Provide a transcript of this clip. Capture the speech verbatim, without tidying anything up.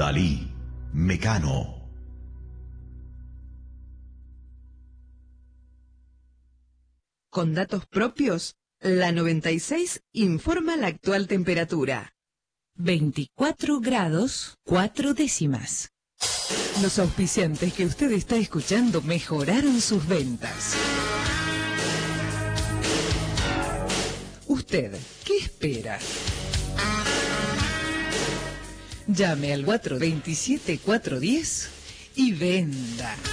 Dalí, Mecano. Con datos propios, la noventa y seis informa la actual temperatura. veinticuatro grados, cuatro décimas. Los auspiciantes que usted está escuchando mejoraron sus ventas. ¿Usted qué espera? Llame al cuatro dos siete, cuatro uno cero y venda.